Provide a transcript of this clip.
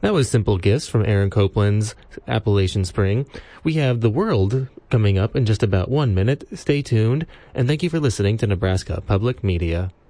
That was Simple Gifts from Aaron Copland's Appalachian Spring. We have The World coming up in just about 1 minute. Stay tuned, and thank you for listening to Nebraska Public Media.